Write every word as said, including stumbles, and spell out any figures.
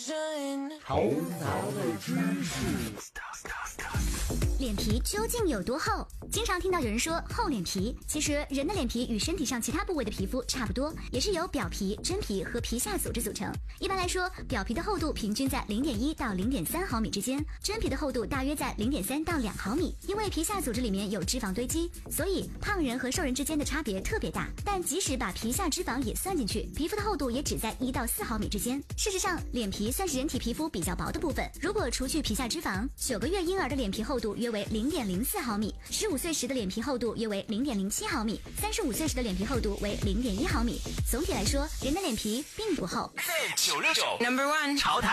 头脑的知识。 脸皮究竟有多厚？经常听到有人说厚脸皮，其实人的脸皮与身体上其他部位的皮肤差不多，也是由表皮、真皮和皮下组织组成。一般来说，表皮的厚度平均在 零点一到零点三毫米之间，真皮的厚度大约在 零点三到两毫米。因为皮下组织里面有脂肪堆积，所以胖人和瘦人之间的差别特别大。但即使把皮下脂肪也算进去，皮肤的厚度也只在一到四毫米之间。事实上，脸皮算是人体皮肤比较薄的部分。如果除去皮下脂肪，九个月婴儿的脸皮厚度约为 零点零四毫米，十五岁时的脸皮厚度约为 零点零七毫米，三十五岁时的脸皮厚度为 零点一毫米。总体来说，人的脸皮并不厚。 九六九 Number One 潮台。